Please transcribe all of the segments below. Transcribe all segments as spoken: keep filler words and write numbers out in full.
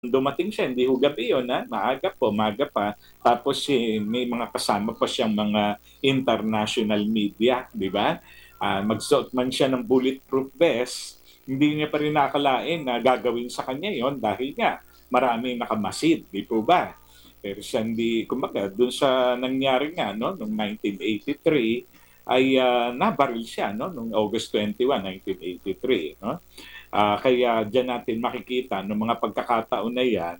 dumating siya, hindi ho gabi yun, ha? Maaga po, maaga pa. Tapos eh, may mga kasama pa siyang mga international media, di ba? Ah, magsuot man siya ng bulletproof vest, hindi niya pa rin nakalain na gagawin sa kanya yon dahil nga maraming nakamasid, di po ba? Pero siya hindi, kumbaga, dun sa nangyari nga, no, noong nineteen eighty-three, ay uh, nabaril siya, no, noong August twenty-first, nineteen eighty-three, no? Uh, kaya diyan natin makikita ng mga pagkakataon na yan,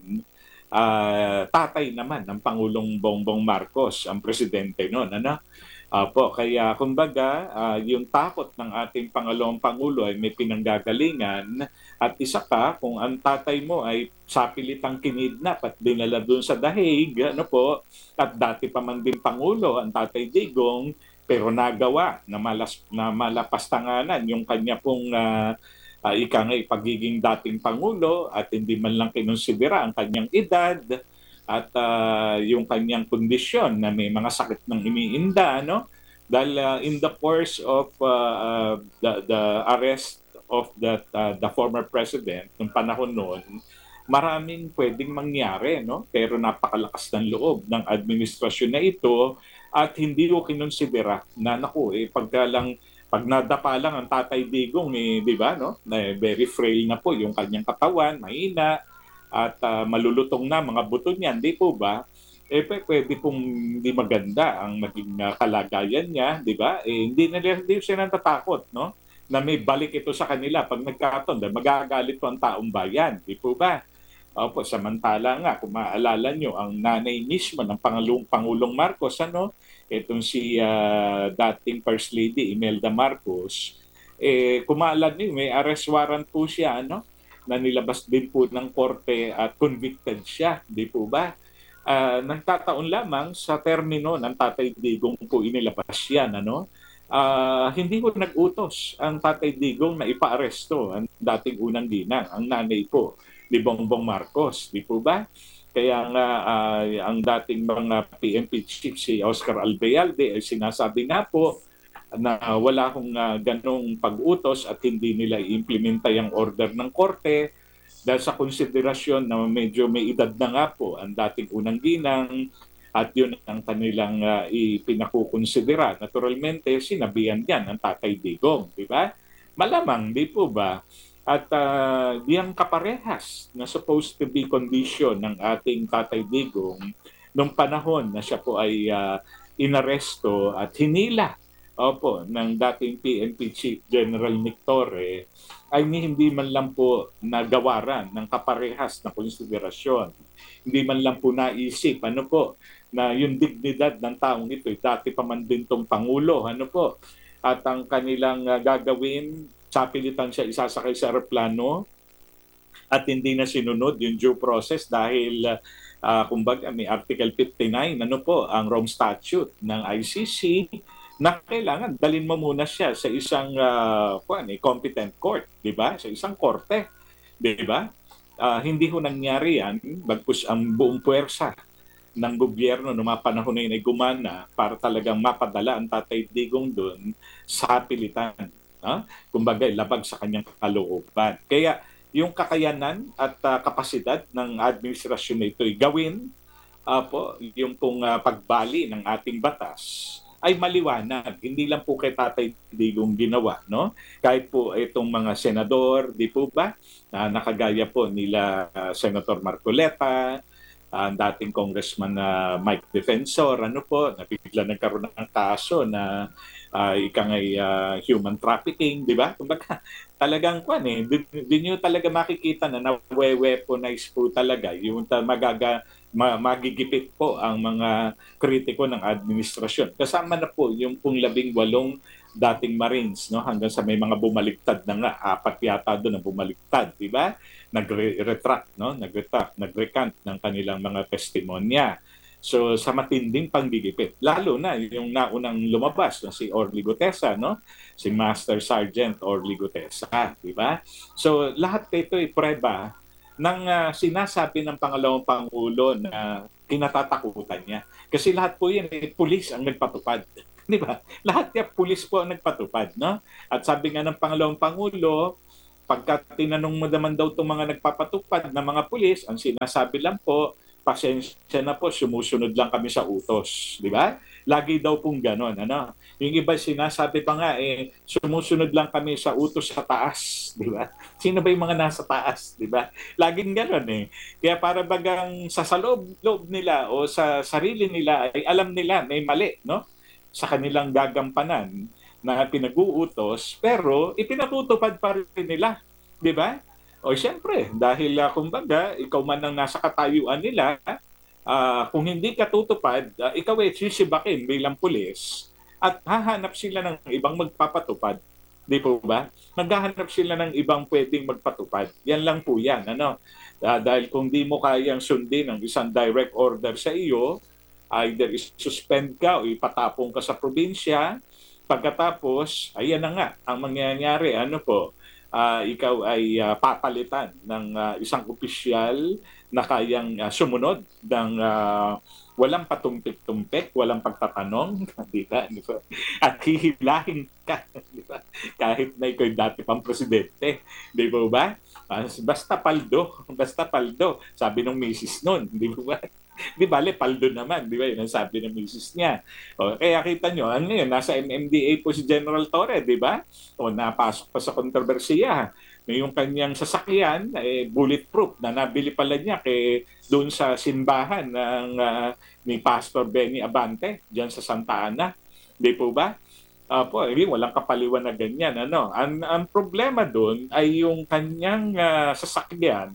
uh, tatay naman ng Pangulong Bongbong Marcos, ang presidente noon. Ano? Apo, kaya kumbaga, uh, yung takot ng ating Pangalawang Pangulo ay may pinanggagalingan at isa pa, kung ang tatay mo ay sapilitang kinidnap at dinala doon sa dahig, ano po, at dati pa man din Pangulo, ang tatay Digong, pero nagawa na, malas, na malapastanganan yung kanya pong uh, uh, ika nga pagiging dating Pangulo at hindi man lang kinonsidera ang kanyang edad at uh, yung kanyang kondisyon na may mga sakit ng iniinda, no? Dahil uh, in the course of uh, uh, the, the arrest of that, uh, the former president ng panahon noon, maraming pwedeng mangyari, no? Pero napakalakas ng loob ng administrasyon na ito at hindi ko kinonsidera na naku, eh, pagka lang pag nadapa lang ang Tatay Digong, eh, di ba, no? Na very frail na po yung kanyang katawan, mahina, at uh, malulutong na mga buto niyan, di po ba? Eh, pwede pong hindi maganda ang maging uh, kalagayan niya, di ba? Eh, hindi na hindi siya natatakot, no? Na may balik ito sa kanila pag nagkataon, dahil magagalit po ang taong bayan, di po ba? Opo, samantala nga, kung maaalala nyo, ang nanay mismo ng Pangulong, Pangulong Marcos, ano, itong si uh, dating First Lady Imelda Marcos, eh, kumaalala nyo, may arrest warrant po siya, ano, na nilabas din po ng korte at convicted siya, di po ba? Uh, nagtataon lamang sa termino ng Tatay Digong po inilabas yan, ano? Uh, hindi ko nag-utos ang Tatay Digong na ipa-aresto ang dating unang ginang, ang nanay po ni Bongbong Marcos, di po ba? Kaya nga uh, ang dating mga P N P chief si Oscar Albayalde ay sinasabi nga po na wala akong uh, ganong pag-utos at hindi nila i-implementa yung order ng korte dahil sa konsiderasyon na medyo may edad na nga po ang dating unang ginang at yun ang kanilang uh, ipinakukonsidera. Naturalmente, sinabihan yan ng Tatay Digong, di ba? Malamang, di po ba? At uh, diyang kaparehas na supposed to be condition ng ating Tatay Digong nung panahon na siya po ay uh, inaresto at hinila opo, ng dating P N P Chief General Nick Torre ay hindi man lang po nagawaran ng kaparehas na konsiderasyon. Hindi man lang po naisip, ano po, na yung dignidad ng taong ito, dati pa man din tong Pangulo, ano po, at ang kanilang uh, gagawin, sapilitan siya isasakay sa aeroplano at hindi na sinunod yung due process dahil uh, kumbaga may Article fifty-nine, ano po, ang Rome Statute ng I C C na kailangan dalin mo muna siya sa isang uh, kuan, eh, competent court, di ba? Sa isang korte, di ba? Uh, hindi ho nangyari yan, bagkus ang buong puwersa ng gobyerno noong mga panahon na yun ay gumana para talagang mapadala ang Tatay Digong doon sa pilitan. Huh? Kumbaga, labag sa kanyang kalooban. Kaya yung kakayanan at uh, kapasidad ng administrasyon na ito'y gawin uh, po, yung pong uh, pagbali ng ating batas ay maliwanag. Hindi lang po kay Tatay Digong ginawa, no? Kahit po itong mga senador, di po ba? Na nakagaya po nila uh, Senator Marcoleta, ang uh, dating Congressman na uh, Mike Defensor, ano po, na bigla nagkaroon ng kaso na uh, ikang ay uh, human trafficking, di ba? Kumbaga, talagang kwan eh, di nyo talaga makikita na na-weaponize po talaga yung magaga ma- magigipit po ang mga kritiko ng administrasyon. Kasama na po yung pong labing walong dating Marines, no? Hanggang sa may mga bumaligtad na nga, apat yata doon na bumaligtad, di ba? Nagre-retract, no? Nag-retract, nag-recant ng kanilang mga testimonya. So sa matinding panggigipit, lalo na yung naunang lumabas na si Orly Gutesa, no? Si Master Sergeant Orly Gutesa, di ba? So lahat ito ay preba ng uh, sinasabi ng Pangalawang Pangulo na kinatatakutan niya. Kasi lahat po yan, eh, pulis ang nagpatupad. Di ba? Lahat yan, pulis po ang nagpatupad. No? At sabi nga ng Pangalawang Pangulo, pagka tinanong mo naman daw itong mga nagpapatupad na mga pulis, ang sinasabi lang po, pasensya na po, sumusunod lang kami sa utos. Di ba? Lagi daw pong ganon. Ano? Yung iba sinasabi pa nga, eh, sumusunod lang kami sa utos sa taas. Di ba? Sino ba yung mga nasa taas? Di ba? Laging ganon eh. Kaya para bagang sa, sa loob, loob nila o sa sarili nila ay alam nila may mali, no? Sa kanilang gagampanan na pinag-uutos, pero ipinatutupad pa rin nila. Di ba? O siyempre, dahil uh, kumbaga, ikaw man ang nasa katayuan nila, uh, kung hindi ka tutupad, uh, ikaw ay sisibakin bilang pulis at hahanap sila ng ibang magpapatupad. Di po ba? Maghahanap sila ng ibang pwedeng magpatupad. Yan lang po yan. Ano? Uh, dahil kung di mo kayang sundin ang isang direct order sa iyo, either isuspend ka o ipatapong ka sa probinsya, pagkatapos, ayan na nga, ang mangyayari, ano po, uh, ikaw ay uh, papalitan ng uh, isang opisyal na kayang uh, sumunod ng uh, walang patumpik-tumpik, walang pagtatanong, di ba? Di ba? At hihilahin ka, di ba? Kahit na ikaw dati pang presidente, di ba ba? Basta paldo, basta paldo, sabi ng misis nun, di ba ba? Di bale, paldo naman, di ba? Yun ang sabi ng misis niya. O, kaya kita nyo, ano yun, nasa M M D A po si General Torre, di ba? O napasok pa sa kontrobersiya. Yung kanyang sasakyan, eh, bulletproof, na nabili pala niya kay, doon sa simbahan ng, uh, ni Pastor Benny Abante, dyan sa Santa Ana. Di po ba? Uh, po, eh, walang kapaliwan na ganyan. Ano? Ang, ang problema doon ay yung kanyang uh, sasakyan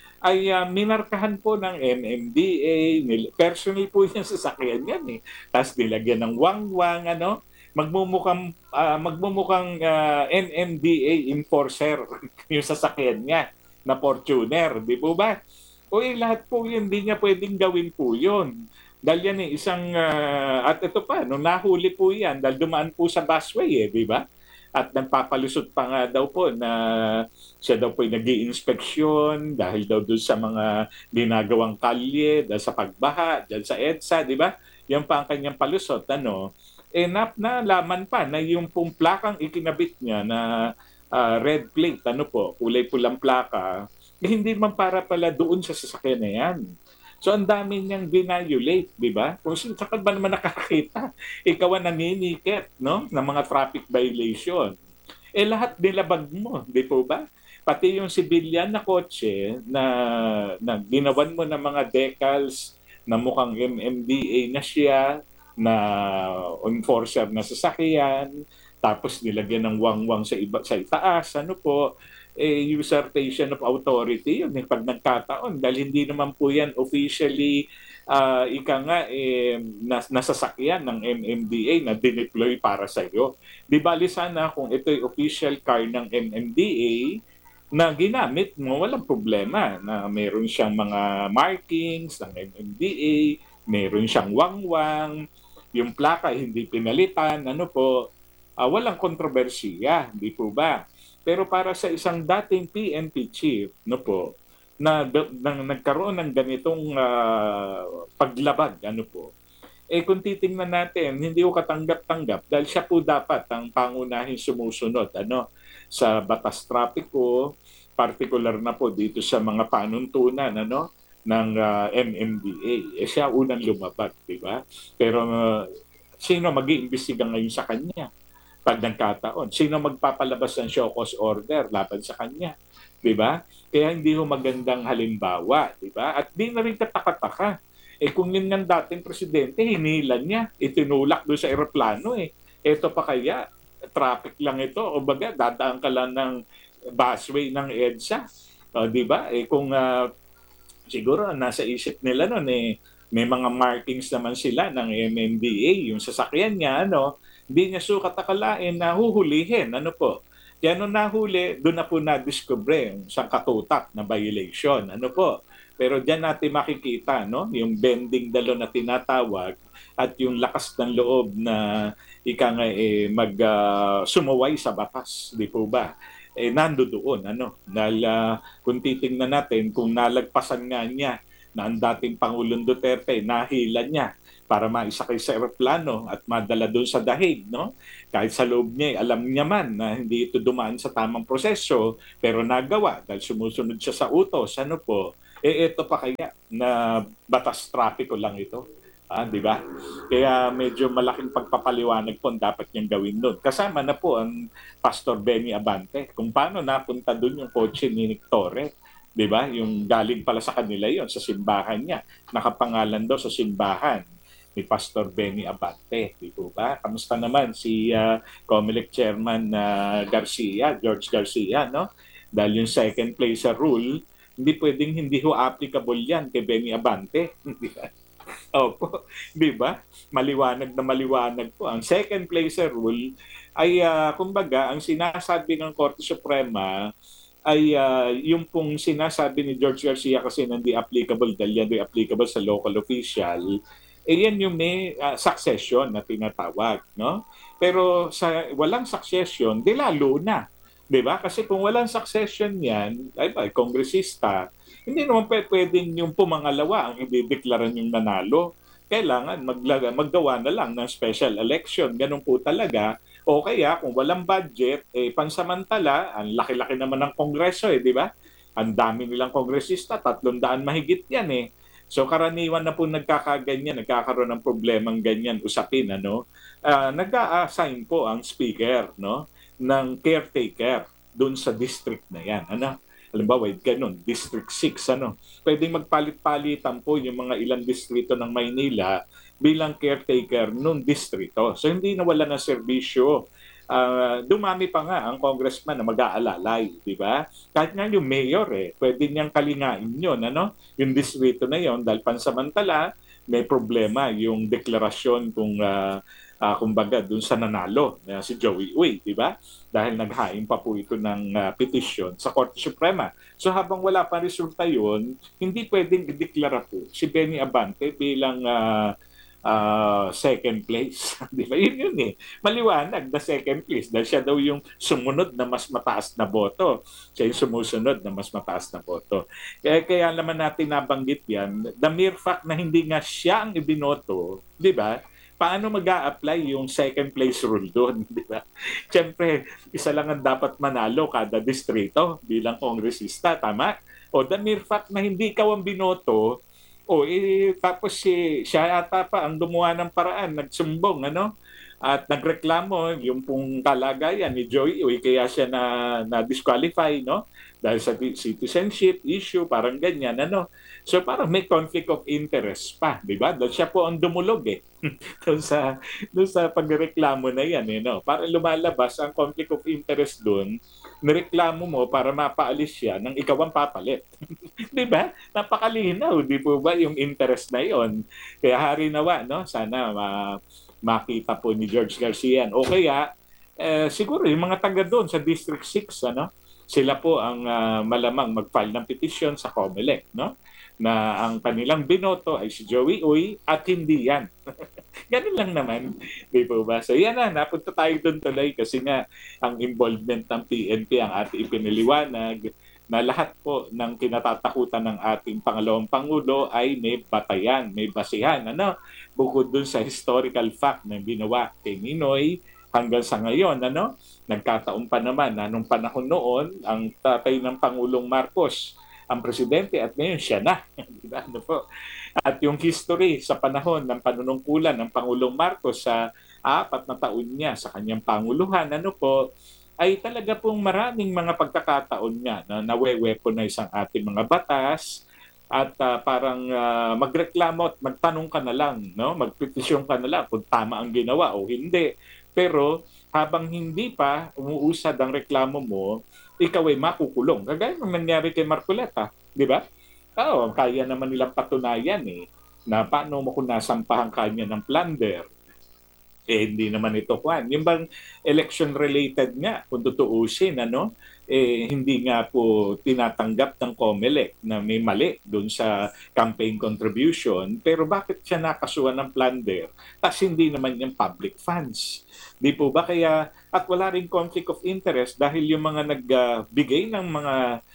ay uh, minarkahan po ng M M D A, personal po yung sasakyan yan eh. Tapos nilagyan ng wangwang, ano, magmumukhang, uh, magmumukhang uh, M M D A enforcer yung sasakyan niya na Fortuner, di po ba? O eh, lahat po yun, hindi niya pwedeng gawin po yun. Dahil yan eh, isang, uh, at ito pa, nung nahuli po yan, dahil dumaan po sa busway eh, di ba? At nagpapalusot pa nga daw po na siya daw po ay nag-i-inspeksyon dahil daw doon sa mga ginagawang kalye, dahil sa pagbaha, dahil sa EDSA, di ba? Yan pa ang kanyang palusot, ano? Eh, na, nalaman pa na yung pong plakang ikinabit niya na uh, red plate, ano po, kulay pulang plaka, eh, hindi man para pala doon sa sasakyan na yan. So, ang dami niyang binayulate, di ba? Kung saan ba naman nakakita, ikaw ang naninikit, no? Ng mga traffic violation. Eh, lahat nilabag mo, di po ba? Pati yung civilian na kotse na, na ginawan mo ng mga decals na mukhang M M D A na siya, na enforcer na sasakyan, tapos nilagyan ng wangwang sa iba sa itaas, ano po, eh, usurpation of authority yun, eh, pag nagkataon. Dahil hindi naman po yan officially, uh, ika nga, eh, nas nasasakyan ng M M D A na dineploy para sa iyo. Di bali sana kung ito'y official car ng M M D A na ginamit mo, walang problema. Na meron siyang mga markings ng M M D A, meron siyang wangwang, yung plaka hindi pinalitan, ano po, uh, walang kontrobersiya, di po ba? Pero para sa isang dating P N P chief, no po, na, na nagkaroon ng ganitong uh, paglabag, ano po, eh kung titingnan natin, hindi ko katanggap-tanggap dahil siya po dapat ang pangunahing sumusunod ano, sa batas trapiko, particular na po dito sa mga panuntunan ano, ng uh, M M D A. Eh siya unang lumabag, di ba? Pero uh, sino mag-iimbestiga ngayon sa kanya? Pag nagkataon, sino magpapalabas ng show cause order laban sa kanya, 'di ba? Kaya hindi ho magandang halimbawa, 'di ba? At di na rin kataka-taka. Eh kung yun ng dating presidente, hinilan niya, itinulak doon sa eroplano eh. Ito pa kaya, traffic lang ito, o baga, dadaan ka lang ng busway ng EDSA. O, 'di ba? Eh kung uh, siguro nasa isip nila noon eh, may mga markings naman sila ng M M D A, yung sasakyan niya, ano, hindi niya sukat akalain na huhulihin. Ano po? Kaya nung nahuli, doon na po na-discover yung isang katutak na violation. Ano po? Pero diyan natin makikita, no? Yung bending dalo na tinatawag at yung lakas ng loob na ika nga eh, mag uh, sumuway sa batas. Di po ba? Eh, nando doon. Ano? Dahil uh, kung titingnan natin, kung nalagpasan nga niya na ang dating Pangulong Duterte, nahila niya para maisakay sa eroplano at madala doon sa dahig, no? Kahit sa loob niya, alam niya man na hindi ito dumaan sa tamang proseso, pero nagawa dahil sumusunod siya sa utos. Ano po? Eh, ito pa kaya na batas trapiko lang ito? Ah, di ba? Kaya medyo malaking pagpapaliwanag po ang dapat niyang gawin doon. Kasama na po ang Pastor Benny Abante kung paano napunta doon yung kotse ni Nick Torre. Di ba? Yung galing pala sa kanila yon sa simbahan niya. Nakapangalan daw sa simbahan ni Pastor Benny Abante. Di po ba? Kamusta naman si uh, Comelec Chairman uh, Garcia, George Garcia, no? Dahil yung second placer rule, hindi pwedeng hindi ho applicable yan kay Benny Abante. Di ba? Opo, di ba? Maliwanag na maliwanag po. Ang second placer rule ay, uh, kumbaga, ang sinasabi ng Korte Suprema ay uh, yung pong sinasabi ni George Garcia kasi hindi applicable dahil yan ay applicable sa local official, eh yan yung may uh, succession na tinatawag, no? Pero sa walang succession, di lalo na. Di ba? Kasi kung walang succession yan, ay ba, kongresista, hindi naman pwedeng yung pumangalawa ang i-declare yung nanalo. Kailangan maglaga, maggawa na lang ng special election. Ganun po talaga. O kaya kung walang budget, eh, pansamantala, ang laki-laki naman ng kongreso, eh, di ba? Ang dami nilang kongresista, tatlong daan mahigit yan eh. So karaniwan na po nagkakaganyan, nagkakaroon ng problemang ganyan, usapin, ano? Uh, nag-a-assign po ang speaker, no? Ng caretaker doon sa district na yan. Ano? Halimbawa, ganun, District six, ano, pwedeng magpalit-palitan po yung mga ilang distrito ng Maynila bilang caretaker nung distrito. So, hindi nawala ng serbisyo. Uh, dumami pa nga ang congressman na mag-aalalay, di ba? Kahit nga yung mayor, eh, pwede niyang kalingain yun, ano, yung distrito na yon dahil pansamantala, may problema yung deklarasyon kung uh, uh, kumbaga dun sa nanalo na uh, si Joey Uy, di ba? Dahil naghain pa po ito ng uh, petition sa Korte Suprema. So habang wala pa resulta yun, hindi pwedeng i-deklara po si Benny Abante bilang uh, uh, second place. Di ba? Yun yun eh. Maliwanag na second place dahil siya daw yung sumunod na mas mataas na boto. Siya yung sumusunod na mas mataas na boto. Kaya, kaya naman natin nabanggit yan, the mere fact na hindi nga siya ang ibinoto, di ba? Paano mag-a-apply yung second place rule doon, di ba? Siyempre, isa lang ang dapat manalo kada distrito bilang kongresista, tama? O the mere fact na hindi ikaw ang binoto, o eh, tapos si, siya ata pa ang gumawa ng paraan, nagsumbong, ano? At nagreklamo yung pong kalagayan ni Joey Uy, kaya siya na, na disqualify, no? Dahil sa citizenship issue, parang ganyan, ano? So parang may conflict of interest pa, di ba? Dahil siya po ang dumulog eh. doon sa, doon sa pagreklamo na yan, eh, no? Para lumalabas ang conflict of interest doon, nireklamo mo para mapaalis siya ng ikaw ang papalit. Di ba? Napakalinaw, di po ba yung interest na yon? Kaya hari nawa, no? Sana ma makita po ni George Garcia. O kaya, eh, siguro yung mga taga doon sa District six, ano? Sila po ang uh, malamang mag-file ng petition sa Comelec, no? Na ang kanilang binoto ay si Joey Uy at hindi yan. Ganun lang naman, di po ba? So yan na, napunta tayo doon tuloy kasi nga ang involvement ng P N P ang ating ipiniliwanag na lahat po ng kinatatakutan ng ating Pangalawang Pangulo ay may batayan, may basihan. Ano? Bukod dun sa historical fact na ginawa kay Ninoy hanggang sa ngayon, ano? Nagkataon pa naman na nung panahon noon, ang tatay ng Pangulong Marcos ang presidente at ngayon siya na. Ano po? At yung history sa panahon ng panunungkulan ng Pangulong Marcos sa apat na taon niya sa kanyang panguluhan, ano po, ay talaga pong maraming mga pagkakataon niya na nawe-weaponize ang ating mga batas at uh, parang uh, magreklamo at magtanong ka na lang, no? Magpetisyon ka na lang kung tama ang ginawa o hindi. Pero habang hindi pa umuusad ang reklamo mo, ikaw ay makukulong. Kagaya ng nangyari kay Marcoleta, di ba? Oo, kaya naman nilang patunayan eh, na paano mo kung nasampahan kanya ng plunder. Eh, hindi naman ito, Juan. Yung bang election-related nga, kung tutuusin, ano? eh hindi nga po tinatanggap ng COMELEC na may mali doon sa campaign contribution, pero bakit siya nakasuhan ng plunder? Tapos hindi naman yung public funds. Di po ba? Kaya, at wala rin conflict of interest dahil yung mga nagbigay ng mga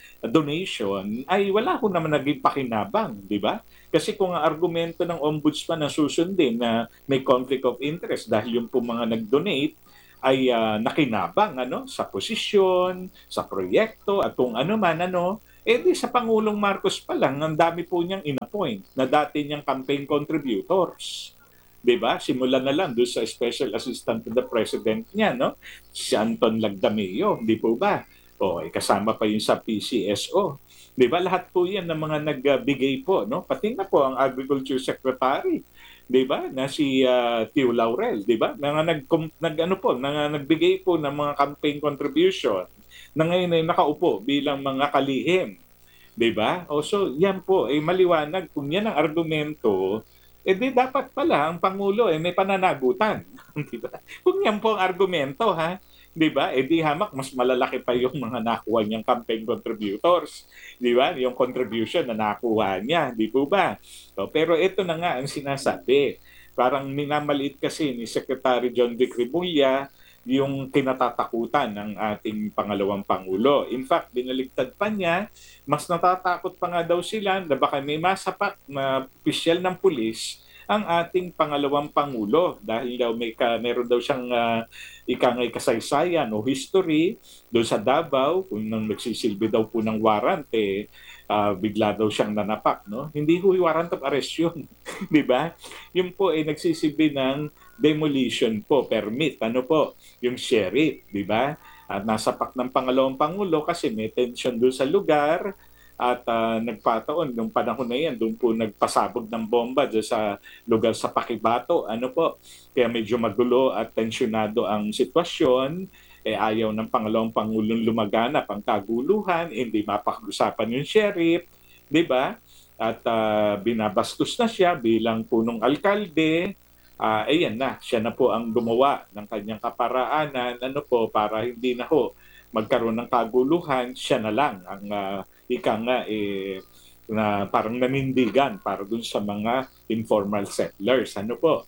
donation ay wala ko naman naging pakinabang, di ba? Kasi kung ang argumento ng ombudsman na susundin na may conflict of interest dahil yung po mga nag-donate ay uh, nakinabang ano sa posisyon, sa proyekto at kung ano man ano, eh di sa Pangulong Marcos pa lang ang dami po niyang inappoint na dati niyang campaign contributors. 'Di ba? Simulan na lang doon sa Special Assistant to the President niya, no? Si Anton Lagdameo, 'di po ba? O, eh, kasama pa yun sa P C S O. 'Di ba? Lahat po 'yan ng mga nagbigay po, no? Pati na po ang Agriculture Secretary, 'di ba? Na si uh, Tio Laurel, 'di ba? Mga nag, nag ano po, na nagbigay po ng mga campaign contribution na ngayon ay nakaupo bilang mga kalihim, 'di ba? O so, yan po ay eh, maliwanag kung yan ang argumento, eh di dapat pala ang Pangulo eh may pananagutan, 'di ba? Kung yan po ang argumento, ha? 'Di ba? Eh di hamak mas malalaki pa yung mga nakuha niyang campaign contributors, 'di ba? Yung contribution na nakuha niya, 'di po ba? So, pero ito na nga ang sinasabi. Parang minamaliit kasi ni Secretary John Vic Remulla yung kinatatakutan ng ating pangalawang Pangulo. In fact, binaligtad pa niya, mas natatakot pa nga daw sila na baka may masapak na opisyal ng pulis ang ating pangalawang Pangulo dahil daw may ka, meron daw siyang uh, ikangay kasaysayan o history doon sa Davao kung nang nagsisilbi daw po ng warrant eh, uh, bigla daw siyang nanapak, no? Hindi ho warrant of arrest yun, di ba? Yun po ay eh, nagsisilbi ng demolition po, permit, ano po, yung sheriff, di ba? At nasapak ng pangalawang Pangulo kasi may tension doon sa lugar at uh, nagpataon nung panahon na yan, doon po nagpasabog ng bomba doon sa lugar sa Pakibato, ano po, kaya medyo magulo at tensyonado ang sitwasyon, eh ayaw ng pangalawang Pangulong lumaganap ang kaguluhan, hindi mapag-usapan yung sheriff, di ba? At uh, binabastos na siya bilang punong alkalde, uh, ayan na, siya na po ang gumawa ng kanyang kaparaanan, ano po, para hindi na ho magkaroon ng kaguluhan, siya na lang ang uh, ika nga eh, na parang nanindigan para dun sa mga informal settlers. Ano po?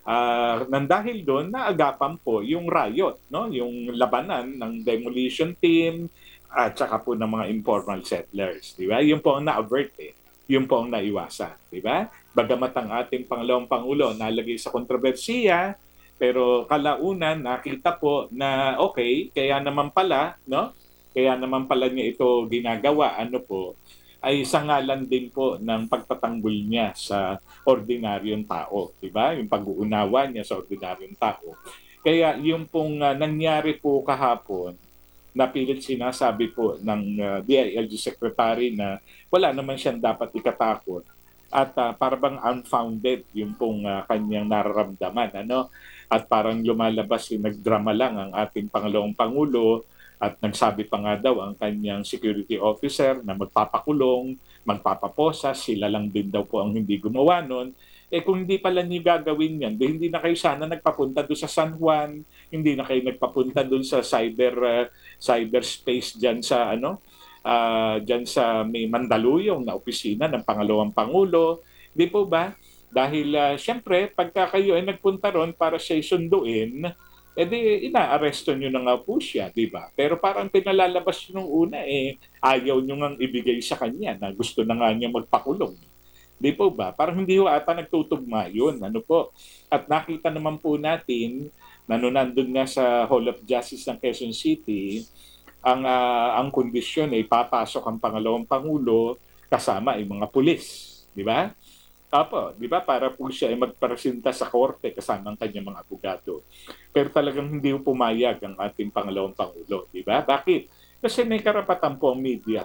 Uh, nang dahil doon, naagapan po yung riot, no? Yung labanan ng demolition team at saka po ng mga informal settlers. Di ba? Yun po ang na-avert eh. Yun po ang naiwasan. Di ba? Bagamat ang ating pangalawang Pangulo nalagay sa kontrobersiya, pero kalaunan nakita po na okay, kaya naman pala, no? Kaya naman pala niya ito ginagawa, ano po, ay sa ngalan din po ng pagtatanggol niya sa ordinaryong tao, di ba? Yung pag-uunawa niya sa ordinaryong tao. Kaya yung pong uh, nangyari po kahapon, napilit sinasabi po ng uh, D I L G Secretary na wala naman siyang dapat ikatakot at uh, parang unfounded yung pong uh, kanyang nararamdaman, ano? At parang lumalabas yung nagdrama lang ang ating pangalawang Pangulo at nagsabi pa nga daw ang kanyang security officer na magpapakulong, magpapaposa, sila lang din daw po ang hindi gumawa nun. Eh kung hindi pala niyo gagawin yan, hindi na kayo sana nagpapunta doon sa San Juan, hindi na kayo nagpapunta doon sa cyber uh, cyberspace diyan sa ano, uh, diyan sa may Mandaluyong na opisina ng pangalawang Pangulo, di po ba? Dahil uh, siyempre, pagka kayo ay nagpunta ron para siya sunduin, edi inaaresto nyo na nga po siya, di ba? Pero parang pinalalabas nung una, eh, ayaw nyo nga ibigay sa kanya na gusto na nga niya magpakulong. Di po ba? Parang hindi ho ata nagtutugma yun. Ano po? At nakita naman po natin na nung nandun nga sa Hall of Justice ng Quezon City, ang, uh, ang kondisyon ay papasok ang pangalawang Pangulo kasama ay mga pulis. Di ba? Apo, di ba, para po siya ay magpresenta sa korte kasama ang kanyang mga abogado. Pero talagang hindi po pumayag ang ating pangalawang Pangulo, di ba? Bakit? Kasi may karapatan po ang media.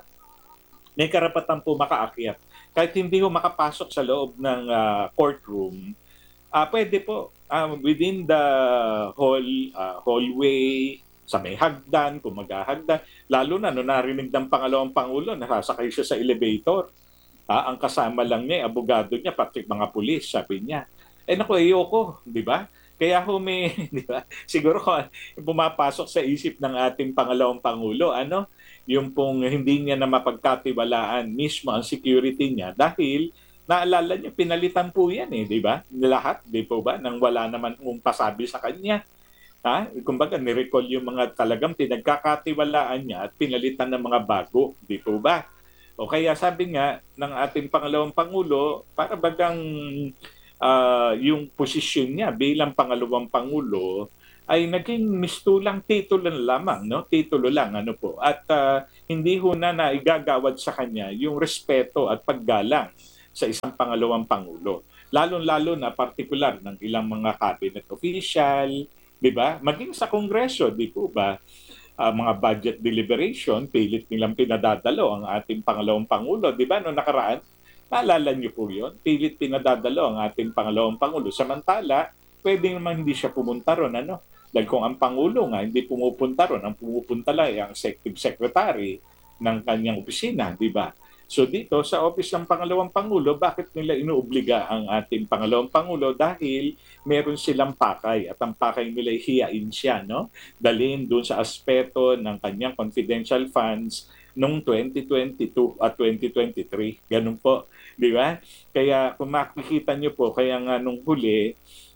May karapatan po makaakyat. Kahit hindi po makapasok sa loob ng uh, courtroom, uh, pwede po uh, within the hall, uh, hallway, sa may hagdan, kung maghahagdan. Lalo na nung narinig ng pangalawang Pangulo, nasasakay siya sa elevator. Ah, ang kasama lang niya, abogado niya, pati mga pulis, sabi niya. Eh naku, ayoko, di ba? Kaya ho may, di ba? Siguro kung pumapasok sa isip ng ating pangalawang pangulo, ano, yung pong hindi niya na mapagkatiwalaan mismo ang security niya dahil naalala niyo pinalitan po yan eh, di ba? Lahat, di po ba? Nang wala naman kung pasabi sa kanya. Ha? Kumbaga, nirecall yung mga talagang pinagkakatiwalaan niya at pinalitan ng mga bago, di po ba? O kaya sabi nga ng ating pangalawang pangulo, para bagang uh, yung posisyon niya bilang pangalawang pangulo ay naging mistulang titulo lamang, no? Titulo lang, ano po. At uh, hindi ho na naigagawad sa kanya yung respeto at paggalang sa isang pangalawang pangulo. Lalong-lalo na partikular ng ilang mga cabinet official, di ba? Maging sa Kongreso, di po ba? Uh, mga budget deliberation, pilit nilang pinadadalo ang ating pangalawang pangulo, di ba? Noong nakaraan, naalala niyo po yun? Pilit pinadadalo ang ating pangalawang pangulo. Samantala, pwede naman hindi siya pumunta ron, ano? Dahil kung ang pangulo nga hindi pumupunta ron, ang pumupunta lang ay ang executive secretary ng kanyang opisina, di ba? So dito sa office ng pangalawang pangulo, bakit nila inuobliga ang ating pangalawang pangulo? Dahil meron silang pakay at ang pakay nila ay hiyain siya, no? Dalhin doon sa aspeto ng kanyang confidential funds noong twenty twenty-two at twenty twenty-three. Ganun po, di ba? Kaya kung makikita niyo po, kaya nga nung huli,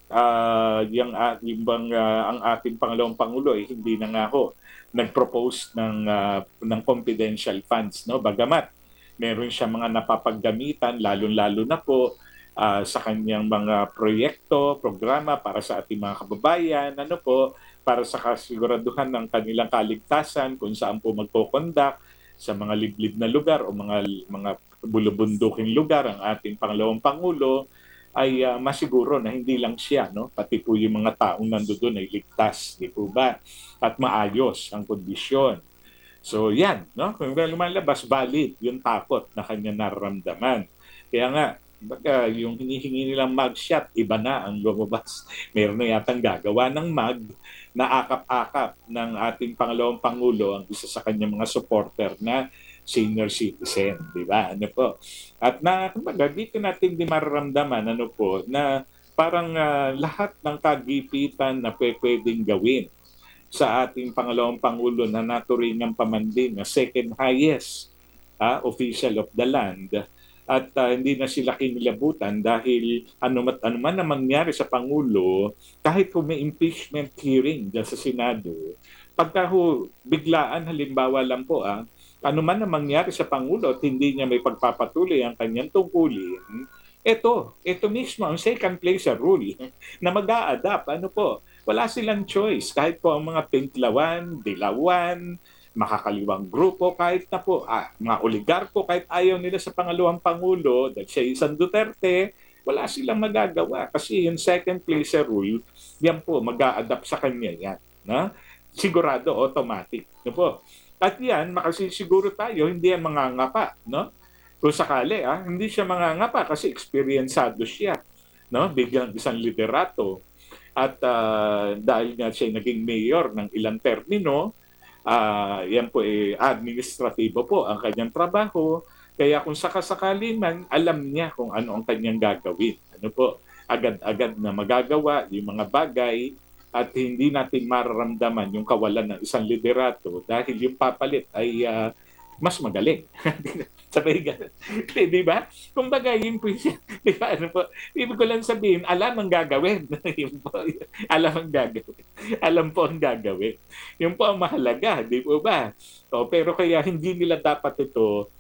uh, yung, uh, yung bang, uh, ang ating pangalawang pangulo ay eh, hindi na nga ho nag-propose ng, uh, ng confidential funds, no? Bagamat meron siya mga napapaggamitan, lalong-lalo na po uh, sa kanyang mga proyekto, programa para sa ating mga kababayan, ano po, para sa kasiguraduhan ng kanilang kaligtasan kung saan po magpo-conduct sa mga liblib na lugar o mga mga bulubunduking lugar ang ating pangalawang pangulo ay uh, masiguro na hindi lang siya, no, pati po yung mga taong nandoon ay ligtas, di po ba? At maayos ang kondisyon. So yan, no? Kung lumalabas, valid yung takot na kanya nararamdaman. Kaya nga, baka yung hinihingi nilang mugshot, iba na ang lumabas. Meron na yatang gagawa ng mug na akap-akap ng ating pangalawang pangulo ang isa sa kanyang mga supporter na senior citizen, di ba? Ano po? At na, kumbaga, dito natin di mararamdaman, ano po, na parang uh, lahat ng kagipitan na pwedeng gawin sa ating pangalawang pangulo na naturingang pamandin na second highest uh, official of the land at uh, hindi na sila kinilabutan dahil ano, ano man na mangyari sa Pangulo, kahit kung may impeachment hearing dyan sa Senado, pagka ho, biglaan halimbawa lang po, ah, ano man na mangyari sa Pangulo at hindi niya may pagpapatuloy ang kanyang tungkulin, ito, ito mismo ang second placer rule na mag-a-adapt. Ano po, wala silang choice. Kahit po ang mga pinklawan, dilawan, makakaliwang grupo, kahit na po ah, mga oligarko, kahit ayaw nila sa pangalawang pangulo, dahil siya isang Duterte, wala silang magagawa. Kasi yung second placer rule, yan po, mag-a-adapt sa kanya yan. No? Sigurado, automatic. No po? At yan, makasisiguro tayo, hindi yan mangangapa. No? Kung sakali, ah, hindi siya mangangapa kasi eksperyensado siya. No? Bigyan isang liderato. At uh, dahil nga siya naging mayor ng ilang termino, uh, yan po eh, administratibo po ang kanyang trabaho. Kaya kung sakasakali man, alam niya kung ano ang kanyang gagawin. Ano po, agad-agad na magagawa yung mga bagay at hindi natin mararamdaman yung kawalan ng isang liderato dahil yung papalit ay uh, mas magaling. Sabay ganun. Di ba? Kung baga, yun po yun. Di ba? Ano po? Ibig ko lang sabihin, alam ang gagawin. Yun po, alam ang gagawin. Alam po ang gagawin. Yun po ang mahalaga. Di po ba? O, pero kaya hindi nila dapat ito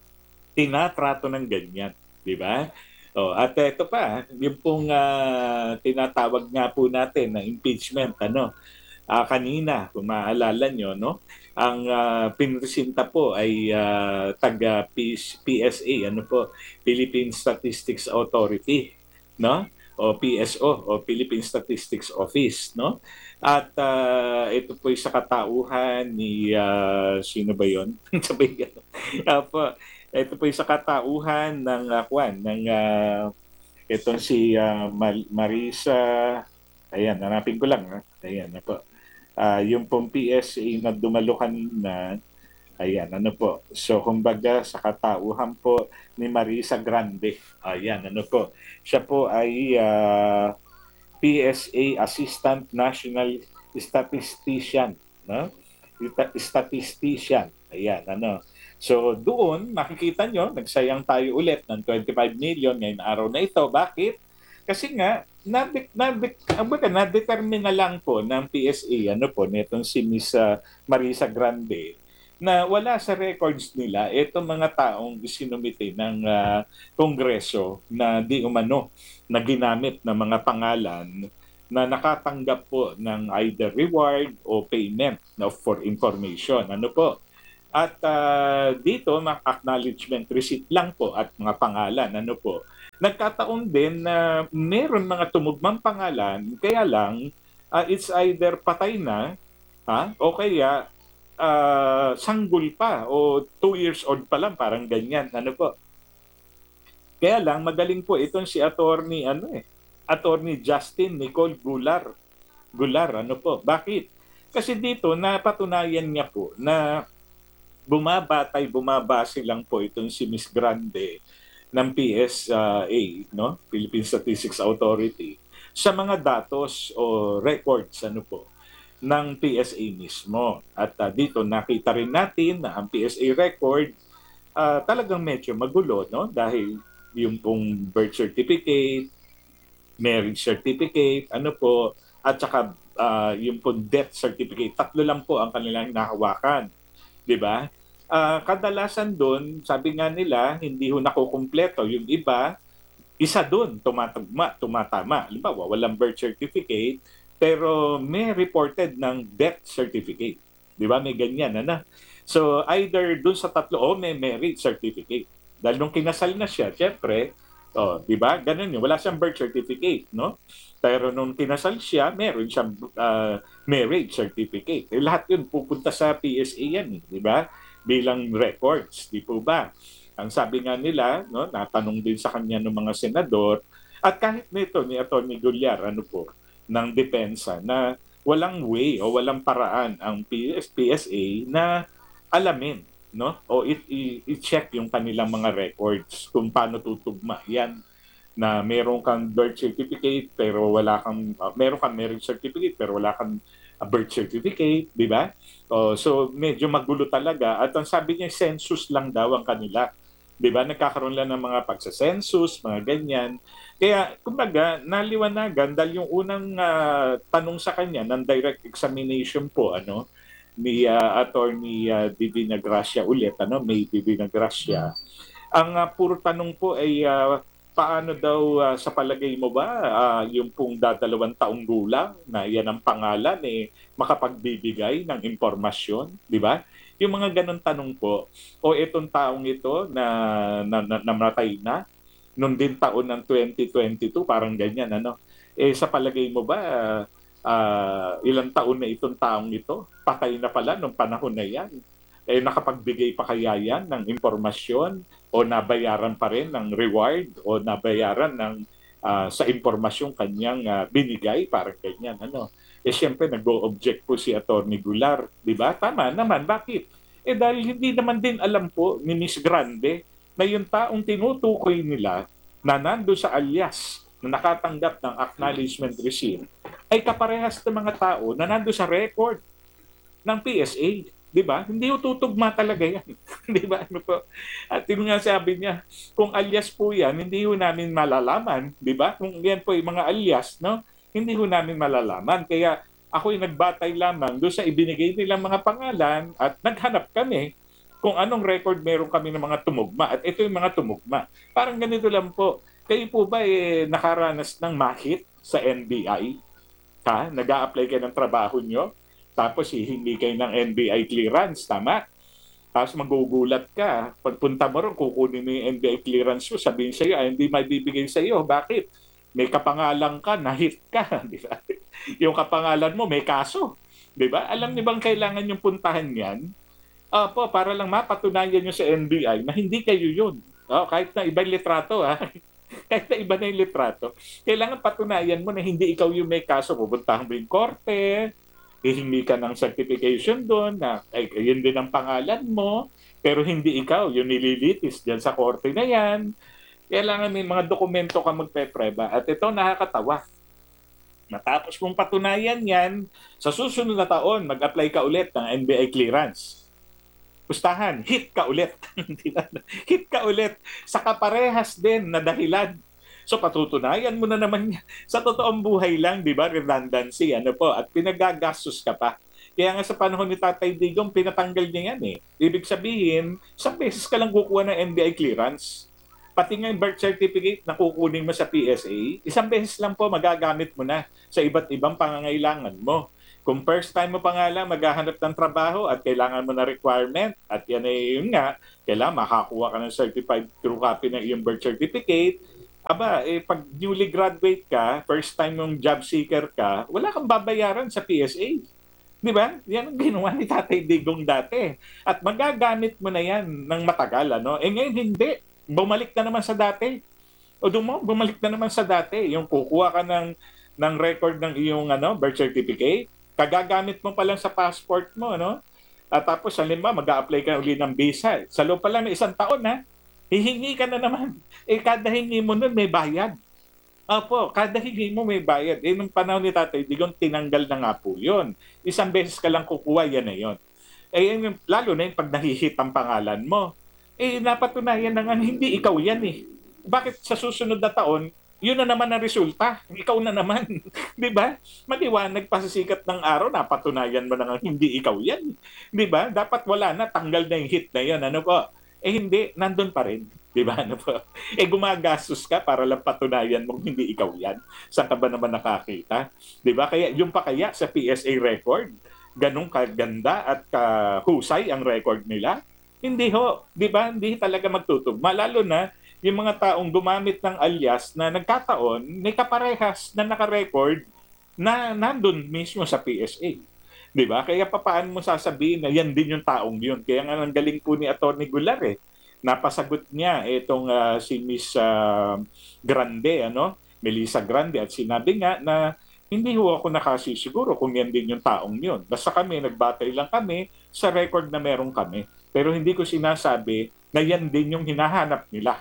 tinatrato ng ganyan. Di ba? O, at ito pa, yung pong uh, tinatawag nga po natin na impeachment, ano, uh, kanina, kung maaalala nyo, no? Ang uh, pinresinta po ay uh, taga P S A, ano po, Philippine Statistics Authority, no? O P S O, o Philippine Statistics Office, no? At uh, ito po ay sa katauhan ni, uh, sino ba yun? Sabay gano'n. Uh, po, ito po ay sa katauhan ng, uh, kwan, ng, uh, itong si uh, Marisa, ayan, hanapin ko lang, ha? Ayan, na po. Uh, yung pong P S A na dumaluhan na, ayan, ano po. So, kumbaga, sa katauhan po ni Marisa Grande. Ayan, ano po. Siya po ay uh, P S A Assistant National Statistician, no? Sta- Statistician. Ayan, ano. So doon, makikita nyo, nagsayang tayo ulit ng twenty-five million ngayong araw na ito. Bakit? Kasi nga, nadik, nadik, ang baga, nadetermine na lang po ng P S A, ano po, nitong si Miss ah, Marisa Grande, na wala sa records nila itong mga taong isinumite ng ah, Kongreso na di umano na ginamit ng mga pangalan na nakatanggap po ng either reward o payment no, for information. Ano po? At ah, dito, mga acknowledgement receipt lang po at mga pangalan. Ano po? Nagkataon din na meron mga tumugmang pangalan, kaya lang ah, it's either patay na ha, o kaya ah, sanggol pa o two years old pa lang, parang ganyan. Ano po? Kaya lang, magaling po itong si attorney, ano eh, attorney Justin Nicole Gular. Gular, ano po? Bakit? Kasi dito, napatunayan niya po na bumabatay, bumabase lang po itong si Miss Grande ng P S A, no? Philippine Statistics Authority, sa mga datos o records, ano po, ng P S A mismo. At uh, dito nakita rin natin na ang P S A record uh, talagang medyo magulo, no? Dahil yung pong birth certificate, marriage certificate, ano po, at saka uh, yung pong death certificate, tatlo lang po ang kanilang nahawakan. Di ba? Uh, kadalasan doon, sabi nga nila, hindi ho nakukumpleto. Yung iba, isa doon, tumatagma, tumatama. Halimbawa, walang birth certificate, pero may reported ng death certificate. Di ba? May ganyan, ano? So, either doon sa tatlo, o may marriage certificate. Dahil nung kinasal na siya, syempre, oh, di ba? Ganun yun. Wala siyang birth certificate, no? Pero nung kinasal siya, meron siyang uh, marriage certificate. Eh, lahat yun pupunta sa P S A yan, eh, di ba? Bilang records, di po ba? Ang sabi nga nila, no, natanong din sa kanya ng mga senador, at kahit nito ni Atty. Gulyar, ano po, ng depensa, na walang way o walang paraan ang P S, P S A na alamin, no? O i- i- i-check yung kanilang mga records kung paano tutugma. Yan na meron kang birth certificate pero wala kang uh, meron kang marriage certificate pero wala kang uh, birth certificate, di ba? Oh, so medyo magulo talaga at ang sabi niya census lang daw ang kanila. 'Di ba? Nagkakaroon lang ng mga pagsa-census, mga ganyan. Kaya kumbaga naliwanagan dahil yung unang uh, tanong sa kanya ng direct examination po ano ni uh, Attorney uh, Divina Gracia ulit ano, May Divina Gracia. Ang uh, puro tanong po ay uh, paano daw uh, sa palagay mo ba uh, yung pong dadalawang taong gulang na yan ang pangalan eh makapagbibigay ng impormasyon, di ba? Yung mga ganun tanong po, o itong taong ito na, na, na namatay na noong din taon ng twenty twenty-two, parang ganyan ano. Eh sa palagay mo ba uh, uh, ilang taon na itong taong ito? Patay na pala nung panahon na yan. Eh nakapagbigay pa kaya yan ng impormasyon o nabayaran pa rin ng reward o nabayaran ng uh, sa impormasyong kanyang uh, binigay, parang ganyan ano. Eh siyempre nag-o-object po si Attorney Gular, di ba? Tama naman, bakit? Eh dahil hindi naman din alam po ni Miss Grande na yung taong tinutukoy nila na nando sa alias na nakatanggap ng acknowledgement receipt ay kaparehas ng mga tao na nando sa record ng P S A. Di ba? Hindi ututugma talaga yan. Di ba? Ano po? At yun nga sabi niya, kung alias po yan, hindi ho namin malalaman. Di ba? Kung yan po yung mga alias, no? Hindi ho namin malalaman. Kaya ako'y nagbatay lamang doon sa ibinigay nilang mga pangalan at naghanap kami kung anong record meron kami ng mga tumugma. At ito yung mga tumugma. Parang ganito lang po. Kayo po ba eh, nakaranas ng mahit sa N B I? Ha? Nag-a-apply kayo ng trabaho nyo? Tapos hihingi kayo ng N B I clearance, tama? Tapos magugulat ka. Pagpunta mo rin, kukunin mo yung N B I clearance mo, sabihin sa'yo, ay, hindi may bibigay sa'yo. Bakit? May kapangalan ka, na-hit ka. Di ba? Yung kapangalan mo, may kaso. Di ba? Alam niyo bang kailangan yung puntahan yan? Opo, para lang mapatunayan nyo sa N B I na hindi kayo yun. Oh, kahit na ibang litrato, ha? Kahit na iba na yung litrato, kailangan patunayan mo na hindi ikaw yung may kaso. Pupuntahan mo yung korte, hihingi ka ng certification doon na ay, yun din ang pangalan mo, pero hindi ikaw yung nililitis dyan sa korte na yan. Kailangan may mga dokumento ka magpepreba. At ito nakakatawa. Matapos mong patunayan yan, sa susunod na taon, mag-apply ka ulit ng N B I clearance. Pustahan, hit ka ulit. Hit ka ulit sa kaparehas din na dahilan. So patutunayan mo na naman yan. Sa totoong buhay lang, di ba? Redundancy, ano po, at pinagagastos ka pa. Kaya nga sa panahon ni Tatay Digong, pinatanggal niya yan eh. Ibig sabihin, isang beses ka lang kukuha ng N B I clearance. Pati nga yung birth certificate na kukunin mo sa P S A, isang beses lang po magagamit mo na sa iba't ibang pangangailangan mo. Kung first time mo pa nga lang maghahanap ng trabaho at kailangan mo na requirement, at yan ay yun nga, kailangan makakuha ka ng certified true copy ng iyong birth certificate, aba, eh, pag newly graduate ka, first time mong job seeker ka, wala kang babayaran sa P S A. Di ba? Yan ang ginawa ni Tatay Digong dati. At magagamit mo na yan ng matagal, ano? Eh ngayon hindi. Bumalik na naman sa dati. O dumo, bumalik na naman sa dati. Yung kukuha ka ng, ng record ng iyong ano, birth certificate, kagagamit mo pa lang sa passport mo, no? At tapos, halimbawa, mag-a-apply ka uli ng visa. Sa loob pa lang ng isang taon, ha? Hihingi ka na naman. Eh, kada hingi mo nun, may bayad. Opo, kada hingi mo may bayad. Eh, nung panahon ni Tatay Digong, tinanggal na nga po yun. Isang beses ka lang kukuha, yan na yun. Eh, yung, lalo na yung pag nahihit ang pangalan mo, eh, napatunayan na nga, hindi ikaw yan eh. Bakit sa susunod na taon, yun na naman ang resulta. Ikaw na naman. Di ba? Maliwanag pa sa sikat ng araw, napatunayan mo na nga, hindi ikaw yan. Di ba? Dapat wala na, tanggal na yung hit na yun. Ano po? Eh hindi, nandun pa rin. Di ba? Ano po? Eh gumagastos ka para lang patunayan mong hindi ikaw yan. Saan ka ba naman nakakita? Di ba? Kaya yung pa kaya sa P S A record, ganun kaganda at kahusay ang record nila? Hindi ho. Di ba? Hindi talaga magtutugma. Lalo na yung mga taong gumamit ng alias na nagkataon, may kaparehas na nakarecord na nandun mismo sa P S A. Di ba? Kaya papaano mo sasabihin na yan din yung taong yun? Kaya nga ang galing po ni Atty. Goulart eh. Napasagot niya itong uh, si Miss uh, Grande, ano? Melissa Grande, at sinabi nga na hindi ho ako nakasisiguro kung yan din yung taong yun. Basta kami, nagbatay lang kami sa record na meron kami. Pero hindi ko sinasabi na yan din yung hinahanap nila.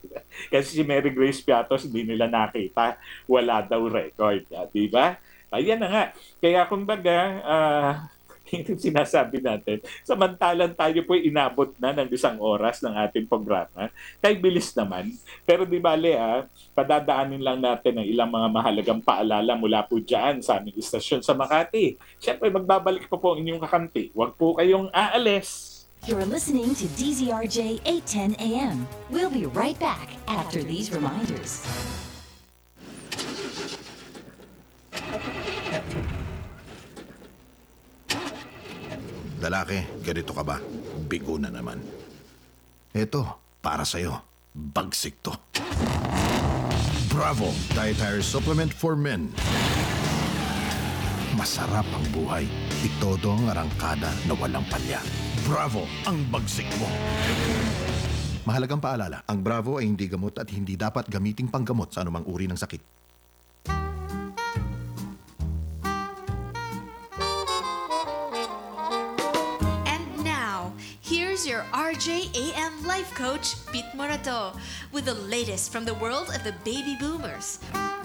Kasi si Mary Grace Piatos, hindi nila nakita. Wala daw record. Di ba? Ayan na nga. Kaya kumbaga, uh, yung sinasabi natin, samantalang tayo po inabot na ng isang oras ng ating programa, kay bilis naman. Pero di bale, ah, padadaanin lang natin ang ilang mga mahalagang paalala mula po dyan sa aming istasyon sa Makati. Siyempre, magbabalik po po ang inyong kakampi. Huwag po kayong aalis. You're listening to D Z R J eight ten A M. We'll be right back after these reminders. Lalaki, ganito ka ba? Bigo na naman. Eto, para sa'yo. Bagsik to. Bravo! Dietary Supplement for Men. Masarap ang buhay. Itodo ang arangkada na walang palya. Bravo! Ang bagsik mo. Mahalagang paalala, ang Bravo ay hindi gamot at hindi dapat gamiting panggamot sa anumang uri ng sakit. Your R J A M life coach, Pete Morato, with the latest from the world of the baby boomers.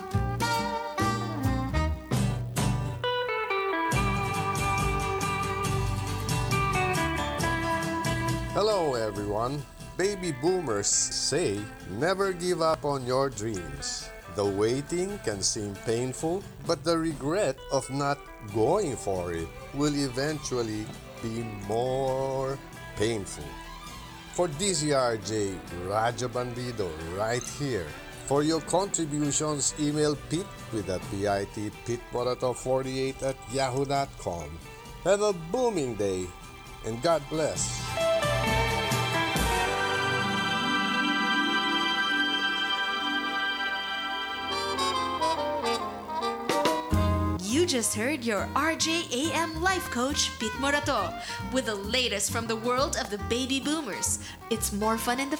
Hello everyone. Baby boomers say never give up on your dreams. The waiting can seem painful, but the regret of not going for it will eventually be more painful. For D Z R J, Raja Bandido, right here. For your contributions, email Pete with a P I T, pitmorato forty-eight at yahoo dot com. Have a booming day, and God bless. You just heard your R J A M life coach, Pete Morato, with the latest from the world of the baby boomers. It's more fun in the